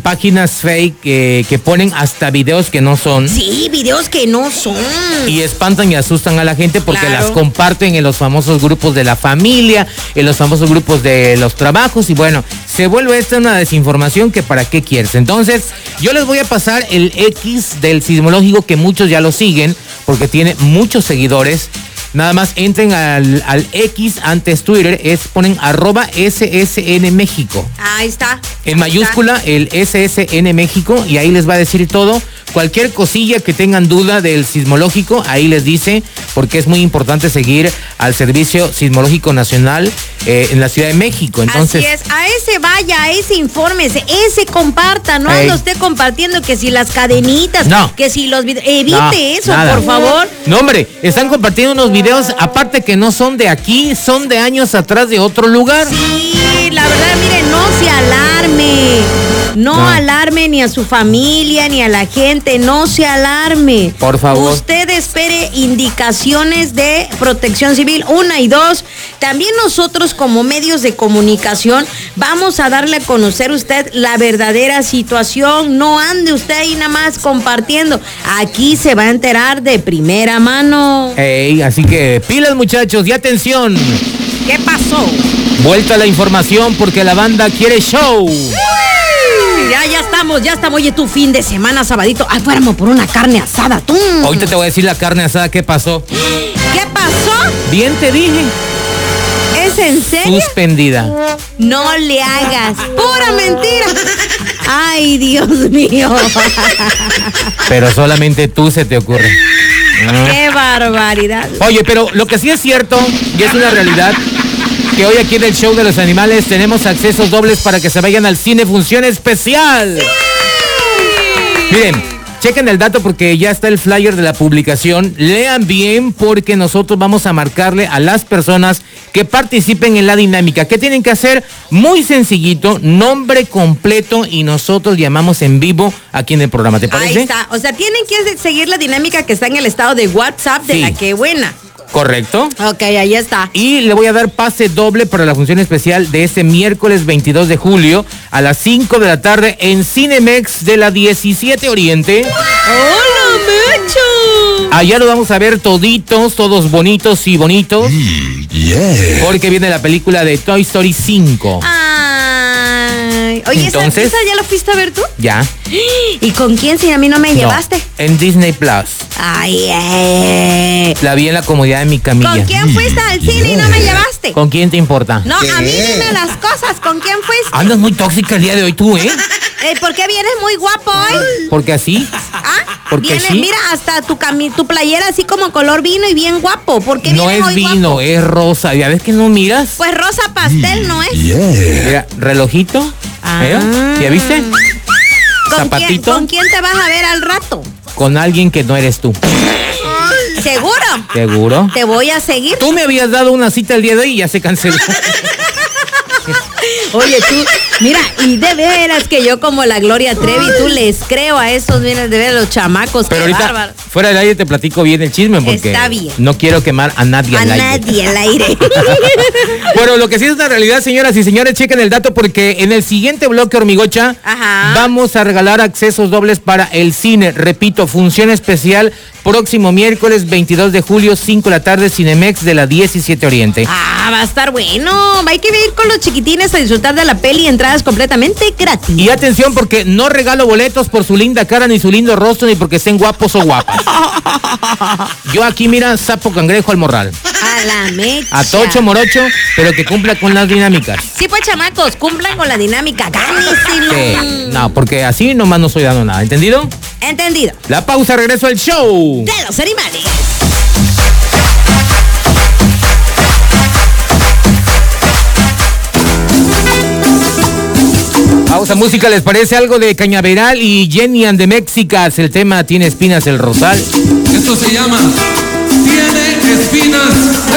páginas fake que ponen hasta videos que no son. Sí, videos que no son. Y espantan y asustan a la gente porque Claro. las comparten en los famosos grupos de la familia, en los famosos grupos de los trabajos y bueno, se vuelve esta una desinformación que para qué quieres. Entonces, yo les voy a pasar el X del sismológico que muchos ya lo siguen porque tiene muchos seguidores. Nada más entren al X antes Twitter, ponen @SSN México. Ahí está. En mayúscula, el SSN México, y ahí les va a decir todo. Cualquier cosilla que tengan duda del sismológico, ahí les dice, porque es muy importante seguir al Servicio Sismológico Nacional en la Ciudad de México. Entonces, así es, a ese vaya, a ese infórmese, ese comparta, no anda usted compartiendo que si las cadenitas, que si los videos, evite eso, nada. por favor. No, hombre, están compartiendo unos videos, aparte que no son de aquí, son de años atrás de otro lugar. Sí, la verdad, mire, no se alarme. No alarme ni a su familia, ni a la gente, no se alarme. Por favor. Usted espere indicaciones de Protección Civil, 1 y 2. También nosotros como medios de comunicación vamos a darle a conocer a usted la verdadera situación. No ande usted ahí nada más compartiendo. Aquí se va a enterar de primera mano. Así que pilas, muchachos, y atención. ¿Qué pasó? Vuelta a la información porque la banda quiere show. Ya estamos. Oye, tu fin de semana, sabadito. Fuéramos por una carne asada, tú. Ahorita te voy a decir la carne asada, ¿qué pasó? ¿Qué pasó? Bien te dije. ¿Es en serio? Suspendida. No le hagas. Pura mentira. Ay, Dios mío. Pero solamente tú se te ocurre. Qué barbaridad. Oye, pero lo que sí es cierto, y es una realidad, que hoy aquí en el Show de los Animales tenemos accesos dobles para que se vayan al cine función especial. ¡Sí! Miren, chequen el dato porque ya está el flyer de la publicación. Lean bien porque nosotros vamos a marcarle a las personas que participen en la dinámica. ¿Qué tienen que hacer? Muy sencillito, nombre completo y nosotros llamamos en vivo aquí en el programa. ¿Te parece? Ahí está. O sea, tienen que seguir la dinámica que está en el estado de WhatsApp de la que buena. Correcto. Ok, ahí está. Y le voy a dar pase doble para la función especial de este miércoles 22 de julio a las 5 de la tarde en Cinemex de la 17 Oriente. ¡Hola, Mecho! Allá lo vamos a ver toditos, todos bonitos y bonitos. Porque viene la película de Toy Story 5. Ay, oye, entonces, ¿esa ya la fuiste a ver tú? Ya. ¿Y con quién si a mí no me llevaste? En Disney Plus. Ay, La vi en la comodidad de mi camilla. ¿Con quién fuiste al cine y no me llevaste? ¿Con quién te importa? No, a mí dime las cosas. ¿Con quién fuiste? Andas muy tóxica el día de hoy tú, ¿eh? ¿Por qué vienes muy guapo hoy? Porque así. Porque vienes, sí. mira, hasta tu playera así como color vino y bien guapo. ¿Por qué no vienes es hoy vino, guapo? es rosa. ¿Ya ves que no miras? Pues rosa pastel, ¿no es? Mira, relojito. ¿Ya viste? Zapatito. ¿Con quién te vas a ver al rato? Con alguien que no eres tú. ¿Seguro? ¿Seguro? Te voy a seguir. Tú me habías dado una cita el día de hoy y ya se canceló. Oye, tú, mira, y de veras que yo como la Gloria Trevi, tú les creo a esos, mira, de veras los chamacos. Pero qué ahorita, bárbaro. fuera del aire te platico bien el chisme porque Está bien. no quiero quemar a nadie al aire. A nadie al aire. Bueno, lo que sí es una realidad, señoras y señores, chequen el dato porque en el siguiente bloque, Hormigocha, vamos a regalar accesos dobles para el cine. Repito, función especial próximo miércoles 22 de julio, 5 de la tarde, Cinemex de la 17 Oriente. Va a estar bueno. Hay que ir con los chiquitines a disfrutar de la peli, entradas completamente gratis. Y atención porque no regalo boletos por su linda cara, ni su lindo rostro, ni porque estén guapos o guapas. Yo aquí, mira, sapo cangrejo al morral. A la mecha. A tocho morocho, pero que cumpla con las dinámicas. Sí, pues, chamacos, cumplan con la dinámica. Gáneselo. Sí, no, porque así nomás no estoy dando nada, ¿entendido? Entendido. La pausa, regreso al show de los animales. Pausa música, ¿les parece algo de Cañaveral y Jenny and the Mexicas? El tema Tiene espinas el rosal. Esto se llama Tiene espinas